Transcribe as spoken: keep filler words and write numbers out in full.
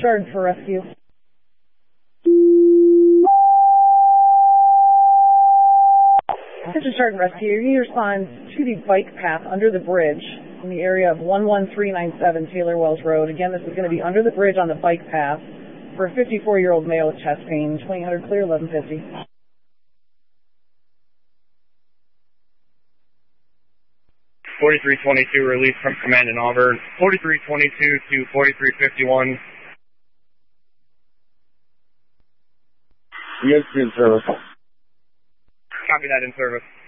Sergeant for rescue. Attention Sergeant Rescue, you need to respond to the bike path under the bridge in the area of one one three nine seven Taylor Wells Road. Again, this is going to be under the bridge on the bike path for a fifty-four-year-old male with chest pain. twenty hundred clear, eleven fifty. forty-three twenty-two, release from command in Auburn. forty-three twenty-two to forty-three fifty-one. Yes, in service. Copy that, in service.